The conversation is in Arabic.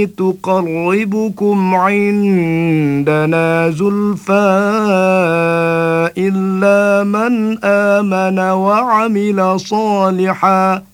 تقربكم عندنا زلفى إلا من آمن وعمل صالحا